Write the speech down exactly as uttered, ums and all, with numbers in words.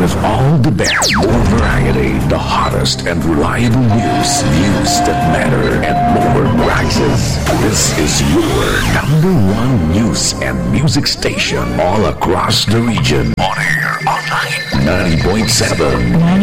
has all the best, more variety, the hottest and reliable news, news that matter, and lower prices. This is your number one news and music station all across the region. On air, online, ninety point seven.